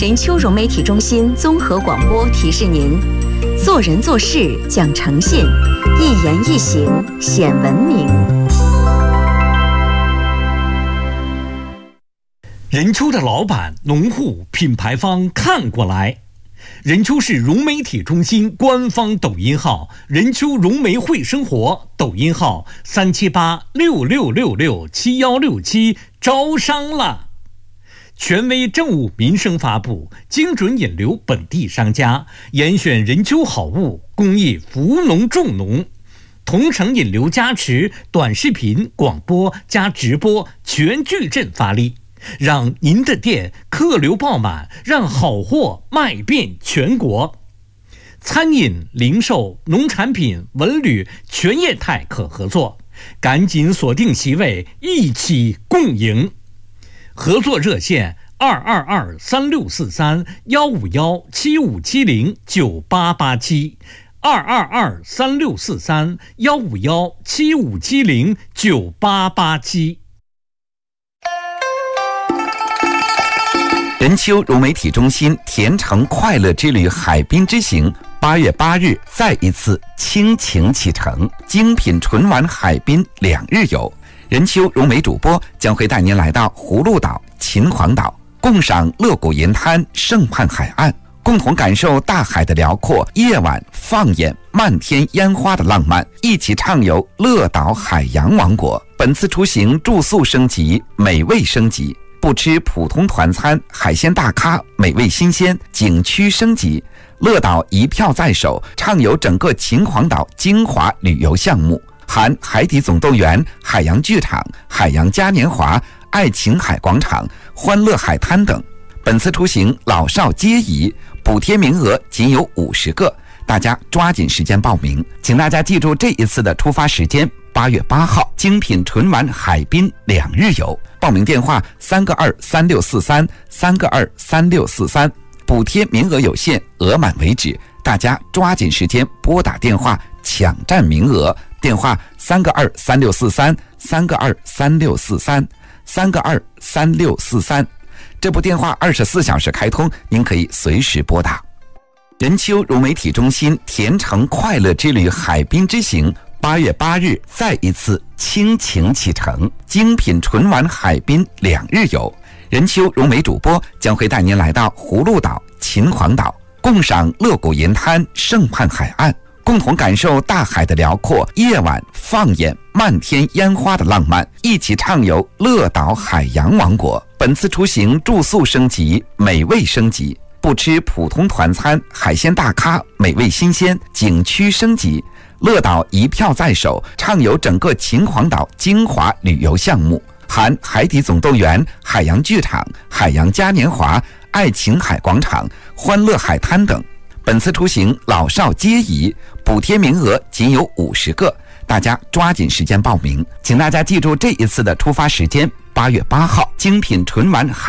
任丘融媒体中心综合广播提示您：做人做事讲诚信，一言一行显文明。 任丘的老板、农户、品牌方看过来。任丘市融媒体中心官方抖音号任丘融媒会生活，抖音号37866667167招商了。权威政务民生发布，精准引流本地商家，严选任丘好物，公益扶农种农，同城引流加持，短视频、广播加直播全矩阵发力，让您的店客流爆满，让好货卖遍全国。餐饮、零售、农产品、文旅全业态可合作，赶紧锁定席位，一起共赢。合作热线222-3643-151-7570-9887151-7570-9887。 任丘融媒体中心甜橙快乐之旅海滨之行8月8日再一次倾情启程，精品纯玩海滨2日游。任丘融媒主播将会带您来到葫芦岛、秦皇岛，共赏乐谷银滩、盛畔海岸，共同感受大海的辽阔，夜晚放眼漫天烟花的浪漫，一起畅游乐岛海洋王国。本次出行住宿升级，美味升级，不吃普通团餐，海鲜大咖，美味新鲜，景区升级。乐岛一票在手，畅游整个秦皇岛精华旅游项目，含海底总动员、海洋剧场、海洋嘉年华、爱琴海广场、欢乐海滩等。本次出行老少皆宜，补贴名额仅有50个，大家抓紧时间报名。请大家记住这一次的出发时间：8月8号，精品纯玩海滨2日游。报名电话3个23643，3个23643，补贴名额有限，额满为止，大家抓紧时间拨打电话抢占名额。电话3个23643，3个23643，3个23643。这部电话24小时开通，您可以随时拨打。任丘融媒体中心甜橙快乐之旅海滨之行8月8日再一次倾情启程，精品纯玩海滨2日游。任丘融媒主播将会带您来到葫芦岛、秦皇岛，共赏乐谷银滩、盛畔海岸，共同感受大海的辽阔，夜晚放眼漫天烟花的浪漫，一起畅游乐岛海洋王国。本次出行住宿升级，美味升级，不吃普通团餐，海鲜大咖，美味新鲜，景区升级。乐岛一票在手，畅游整个秦皇岛精华旅游项目，含海底总动员、海洋剧场、海洋嘉年华、爱琴海广场、欢乐海滩等。本次出行老少皆宜，补贴名额仅有50个，大家抓紧时间报名。请大家记住这一次的出发时间：8月8号，精品纯玩海